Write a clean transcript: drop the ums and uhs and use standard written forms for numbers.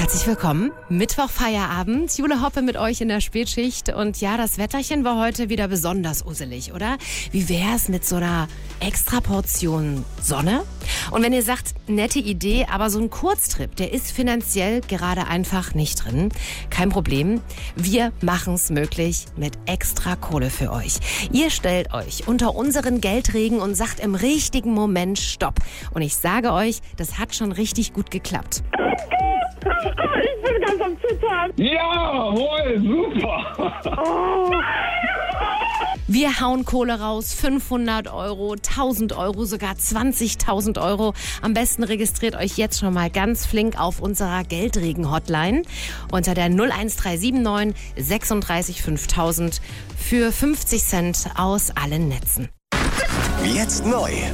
Herzlich willkommen. Mittwoch Feierabend. Jule Hoppe mit euch in der Spätschicht. Und ja, das Wetterchen war heute wieder besonders usselig, oder? Wie wär's mit so einer extra Portion Sonne? Und wenn ihr sagt, nette Idee, aber so ein Kurztrip, der ist finanziell gerade einfach nicht drin. Kein Problem. Wir machen's möglich mit extra Kohle für euch. Ihr stellt euch unter unseren Geldregen und sagt im richtigen Moment Stopp. Und ich sage euch, das hat schon richtig gut geklappt. Ich bin ganz am Zittern. Jawohl, super. Oh. Wir hauen Kohle raus, 500 Euro, 1000 Euro, sogar 20.000 Euro. Am besten registriert euch jetzt schon mal ganz flink auf unserer Geldregen-Hotline unter der 01379 36 5000 für 50 Cent aus allen Netzen. Jetzt neu.